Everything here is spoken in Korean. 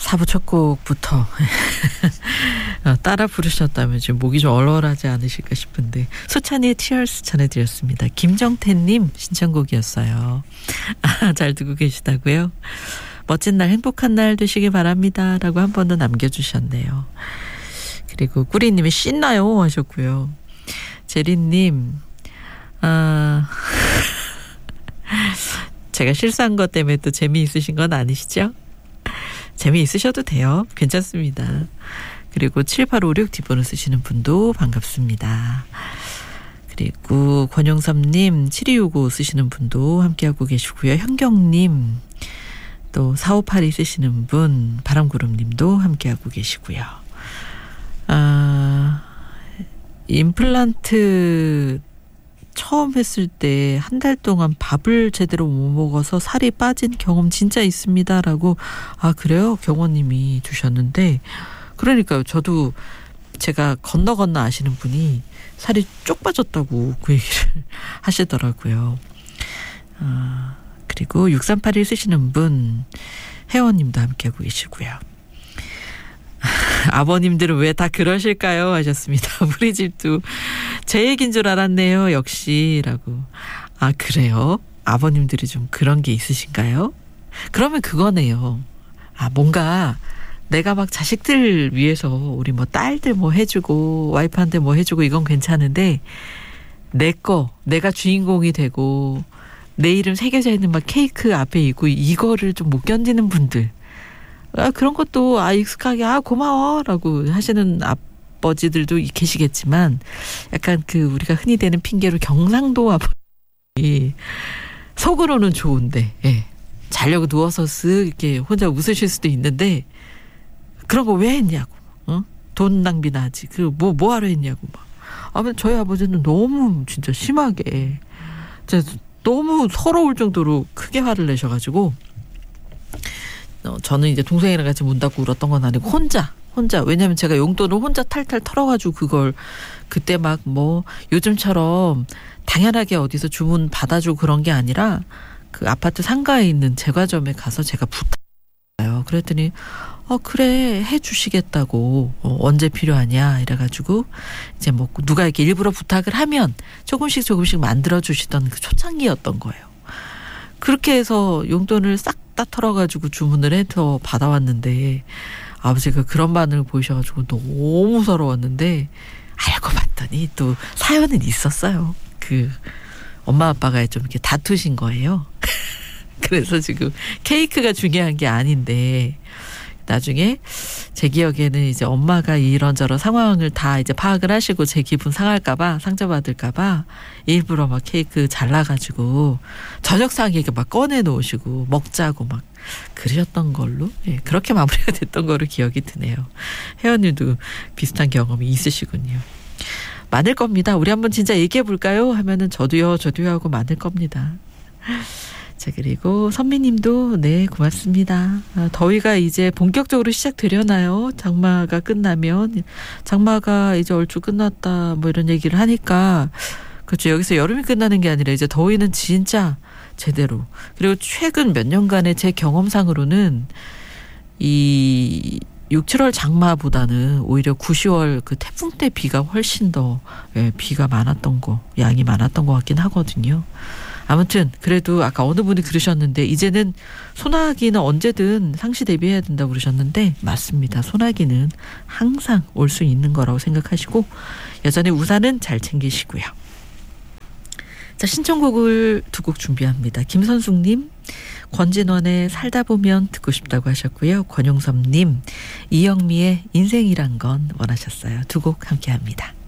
4부 첫 곡부터 따라 부르셨다면 지금 목이 좀 얼얼하지 않으실까 싶은데 소찬이의 Tears 전해드렸습니다. 김정태님 신청곡이었어요. 잘 듣고 계시다고요? 멋진 날 행복한 날 되시길 바랍니다 라고 한 번 더 남겨주셨네요. 그리고 꾸리님이 신나요 하셨고요. 제리님 제가 실수한 것 때문에 또 재미있으신 건 아니시죠? 재미있으셔도 돼요. 괜찮습니다. 그리고 7856 뒷번호 쓰시는 분도 반갑습니다. 그리고 권영섭님 7265 쓰시는 분도 함께하고 계시고요. 현경님 또 4582 쓰시는 분 바람구름님도 함께하고 계시고요. 임플란트 처음 했을 때 한 달 동안 밥을 제대로 못 먹어서 살이 빠진 경험 진짜 있습니다 라고 그래요? 경호님이 주셨는데 그러니까요. 저도 제가 건너 아시는 분이 살이 쪽 빠졌다고 그 얘기를 하시더라고요. 그리고 6381 쓰시는 분 혜원님도 함께하고 계시고요. 아버님들은 왜 다 그러실까요? 하셨습니다. 우리 집도 제 얘기인 줄 알았네요. 역시 라고. 그래요? 아버님들이 좀 그런 게 있으신가요? 그러면 그거네요. 뭔가 내가 막 자식들 위해서 우리 뭐 딸들 뭐 해주고 와이프한테 뭐 해주고 이건 괜찮은데 내가 주인공이 되고 내 이름 새겨져 있는 막 케이크 앞에 있고 이거를 좀 못 견디는 분들 그런 것도 익숙하게 고마워 라고 하시는 아버지들도 계시겠지만 약간 우리가 흔히 대는 핑계로 경상도 아버지 속으로는 좋은데 자려고 누워서 쓱 이렇게 혼자 웃으실 수도 있는데 그런 거 왜 했냐고 돈 낭비나 하지 뭐 하러 했냐고 막 저희 아버지는 너무 진짜 심하게 진짜 너무 서러울 정도로 크게 화를 내셔가지고 저는 이제 동생이랑 같이 문 닫고 울었던 건 아니고 혼자 왜냐면 제가 용돈을 혼자 탈탈 털어가지고 그걸 그때 막 요즘처럼 당연하게 어디서 주문 받아주고 그런 게 아니라 그 아파트 상가에 있는 제과점에 가서 제가 부탁해요. 그랬더니 그래 해주시겠다고 언제 필요하냐 이래가지고 이제 누가 이렇게 일부러 부탁을 하면 조금씩 만들어주시던 그 초창기였던 거예요. 그렇게 해서 용돈을 싹 다 털어가지고 주문을 해서 받아왔는데 아버지가 그런 반응을 보이셔가지고 너무 서러웠는데 알고 봤더니 또 사연은 있었어요. 엄마 아빠가 좀 이렇게 다투신 거예요. 그래서 지금 케이크가 중요한 게 아닌데 나중에 제 기억에는 이제 엄마가 이런저런 상황을 다 이제 파악을 하시고 제 기분 상할까봐 상처받을까봐 일부러 막 케이크 잘라가지고 저녁상에 이렇게 막 꺼내 놓으시고 먹자고 막 그러셨던 걸로 그렇게 마무리가 됐던 거로 기억이 드네요. 혜연님도 비슷한 경험이 있으시군요. 많을 겁니다. 우리 한번 진짜 얘기해 볼까요? 하면은 저도요 하고 많을 겁니다. 자, 그리고 선미님도 네 고맙습니다. 더위가 이제 본격적으로 시작되려나요? 장마가 끝나면 장마가 이제 얼추 끝났다 뭐 이런 얘기를 하니까 그렇죠. 여기서 여름이 끝나는 게 아니라 이제 더위는 진짜 제대로. 그리고 최근 몇 년간의 제 경험상으로는 이 6, 7월 장마보다는 오히려 9, 10월 그 태풍 때 비가 훨씬 더 비가 많았던 양이 많았던 것 같긴 하거든요. 아무튼 그래도 아까 어느 분이 그러셨는데 이제는 소나기는 언제든 상시 대비해야 된다고 그러셨는데 맞습니다. 소나기는 항상 올 수 있는 거라고 생각하시고 여전히 우산은 잘 챙기시고요. 자, 신청곡을 두 곡 준비합니다. 김선숙님 권진원의 살다 보면 듣고 싶다고 하셨고요. 권용섭님 이영미의 인생이란 건 원하셨어요. 두 곡 함께합니다.